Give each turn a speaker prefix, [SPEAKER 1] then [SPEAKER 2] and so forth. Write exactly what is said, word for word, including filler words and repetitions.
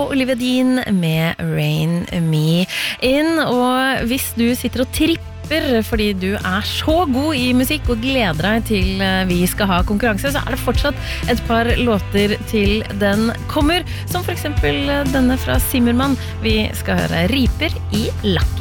[SPEAKER 1] og Olivia Dean med Rain Me In. Og hvis du sitter og tripper fordi du er så god i musikk og gleder deg til vi skal ha konkurranse, så er det fortsatt et par låter til den kommer, som for eksempel denne fra Zimmermann. Vi skal høre Riper i lakken.